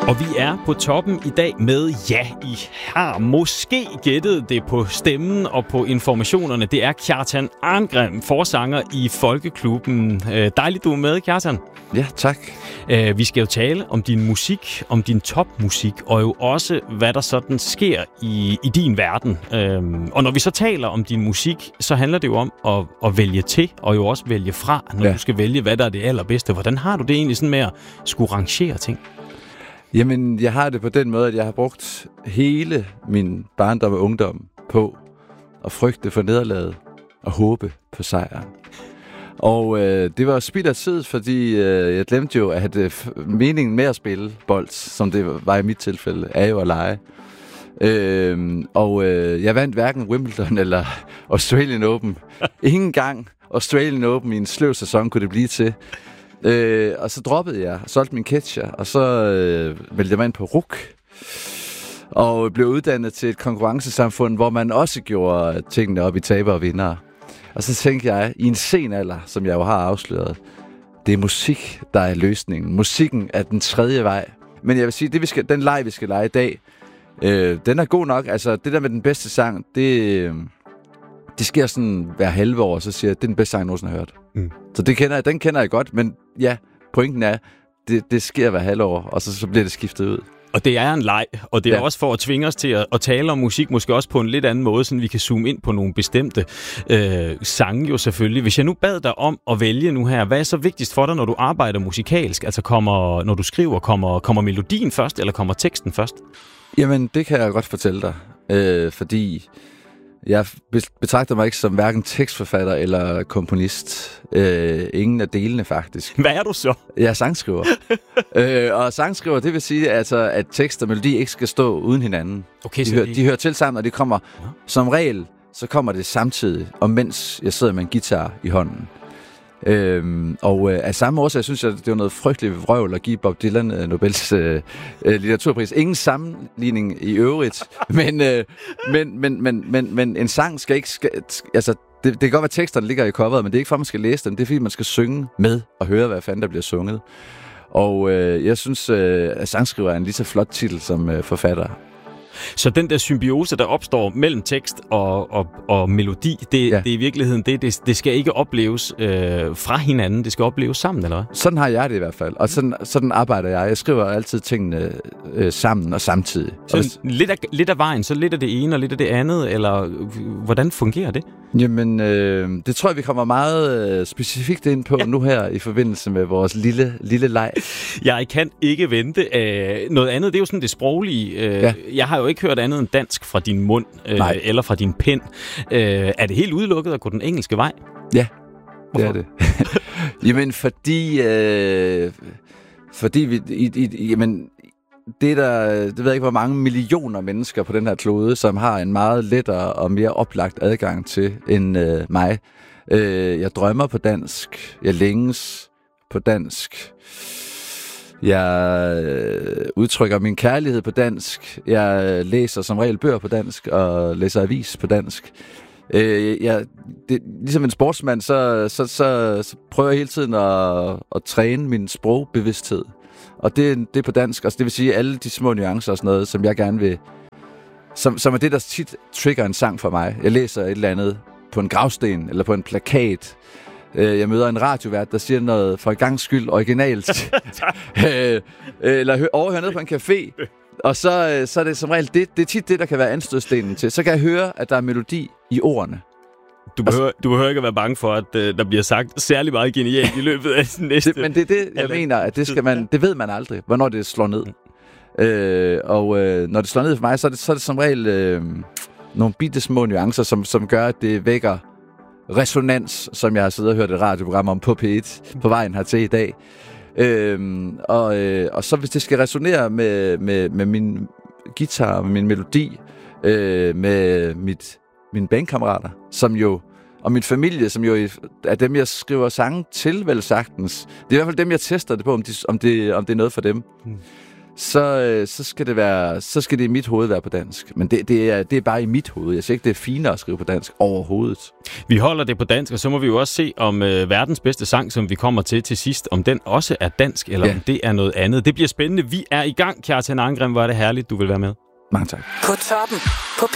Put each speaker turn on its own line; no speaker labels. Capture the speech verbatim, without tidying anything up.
Og vi er på toppen i dag med, ja, I har måske gættet det på stemmen og på informationerne. Det er Kjartan Arngrim, forsanger i Folkeklubben. Dejligt, du er med, Kjartan.
Ja, tak.
Vi skal jo tale om din musik, om din topmusik, og jo også, hvad der sådan sker i, i din verden. Og når vi så taler om din musik, så handler det jo om at, at vælge til, og jo også vælge fra, når ja. du skal vælge, hvad der er det allerbedste. Hvordan har du det egentlig sådan med at skulle rangere ting?
Jamen, jeg har det på den måde, at jeg har brugt hele min barndom og ungdom på at frygte for nederlaget og håbe på sejren. Og øh, det var spild af tid, fordi øh, jeg glemte jo, at øh, meningen med at spille bold, som det var i mit tilfælde, er jo at lege. Øh, og øh, jeg vandt hverken Wimbledon eller Australian Open. Ingen gang Australian Open i en sløv sæson kunne det blive til. Øh, og så droppede jeg, solgte min catcher, og så øh, meldte jeg mig ind på R U C. Og blev uddannet til et konkurrencesamfund, hvor man også gjorde tingene op i taber og vindere. Og så tænkte jeg, i en sen alder, som jeg jo har afsløret, det er musik, der er løsningen. Musikken er den tredje vej. Men jeg vil sige, det vi skal, den leg, vi skal lege i dag, øh, den er god nok. Altså, det der med den bedste sang, det, øh, det sker sådan hver halve år, så siger jeg, det er den bedste sang, jeg nogensinde har hørt. Mm. Så det kender jeg, den kender jeg godt, men ja, pointen er, det, det sker hver halve år, og så, så bliver det skiftet ud.
Og det er en leg, og det er ja. også for at tvinge os til at, at tale om musik, måske også på en lidt anden måde, så vi kan zoome ind på nogle bestemte øh, sange jo selvfølgelig. Hvis jeg nu bad dig om at vælge nu her, hvad er så vigtigst for dig, når du arbejder musikalsk? Altså kommer, når du skriver, kommer, kommer melodien først, eller kommer teksten først?
Jamen, det kan jeg godt fortælle dig, øh, fordi jeg betragter mig ikke som hverken tekstforfatter eller komponist. Øh, ingen af delene, faktisk.
Hvad er du så?
Jeg er sangskriver. øh, og sangskriver, det vil sige, altså, at tekst og melodi ikke skal stå uden hinanden.
Okay,
de, hører, de hører til sammen, og det kommer ja. som regel, så kommer det samtidig, og mens jeg sidder med en guitar i hånden. Øhm, og øh, af samme årsag synes jeg, det var noget frygteligt vrøvl at give Bob Dylan øh, Nobels øh, øh, litteraturpris. Ingen sammenligning i øvrigt, men, øh, men, men, men, men, men en sang skal ikke... Skal, altså, det, det kan godt være, at teksterne ligger i coveret, men det er ikke for, at man skal læse dem. Det er, fordi man skal synge med og høre, hvad fanden der bliver sunget. Og øh, jeg synes, øh, at sangskriver er en lige så flot titel som øh, forfatter.
Så den der symbiose, der opstår mellem tekst og, og, og melodi, det, ja. det er i virkeligheden det, det, det skal ikke opleves øh, fra hinanden, det skal opleves sammen, eller hvad?
Sådan har jeg det i hvert fald, og sådan, sådan arbejder jeg. Jeg skriver altid tingene øh, sammen og samtidig.
Så
og
lidt, af, lidt af vejen, så lidt af det ene og lidt af det andet, eller hvordan fungerer det?
Jamen, øh, det tror jeg, vi kommer meget øh, specifikt ind på ja. nu her i forbindelse med vores lille, lille leg.
Jeg kan ikke vente. Øh, noget andet, det er jo sådan det sproglige. Øh, ja. Jeg har jo ikke hørt andet end dansk fra din mund, øh, eller fra din pen. Øh, er det helt udelukket at gå den engelske vej?
Ja, det er det. Jamen, fordi... Øh, fordi vi... I, i, jamen, det der... Det ved jeg ikke, hvor mange millioner mennesker på den her klode, som har en meget lettere og mere oplagt adgang til end øh, mig. Øh, jeg drømmer på dansk. Jeg længes på dansk. Jeg øh, udtrykker min kærlighed på dansk. Jeg læser som regel bøger på dansk og læser avis på dansk. Øh, jeg, det, ligesom en sportsmand, så, så, så, så prøver jeg hele tiden at, at træne min sprogbevidsthed. Og det, det er på dansk. Altså, det vil sige alle de små nuancer og sådan noget, som jeg gerne vil... Som, som er det, der tit trigger en sang for mig. Jeg læser et eller andet på en gravsten eller på en plakat. Jeg møder en radiovært, der siger noget for en gangs skyld originalt. Eller overhører ned på en café. Og så, så er det som regel, det, det er tit det, der kan være anstødstenen til. Så kan jeg høre, at der er melodi i ordene.
Du behøver, du behøver ikke at være bange for, at uh, der bliver sagt særlig meget genialt i løbet af den næste...
Det, men det er det, jeg mener, at det, skal man, det ved man aldrig, hvornår det slår ned. Mm. Øh, og øh, når det slår ned for mig, så er det, så er det som regel øh, nogle bitte små nuancer, som, som gør, at det vækker resonans, som jeg har siddet og hørt et radioprogram om på P et på vejen hertil i dag. Øhm, og, øh, og så hvis det skal resonere med, med, med min guitar, med min melodi, øh, med mit, mine bandkammerater, som jo, og min familie, som jo er dem, jeg skriver sange til, vel sagtens. Det er i hvert fald dem, jeg tester det på, om, de, om, det, om det er noget for dem. Mm. så, så, skal det være, så skal det i mit hoved være på dansk. Men det, det, er, det er bare i mit hoved. Jeg siger ikke, det er finere at skrive på dansk overhovedet.
Vi holder det på dansk, og så må vi jo også se, om øh, verdens bedste sang, som vi kommer til til sidst, om den også er dansk, eller ja. om det er noget andet. Det bliver spændende. Vi er i gang, Kjartan Angren. Hvor er det herligt, du vil være med.
Mange tak.
På toppen. På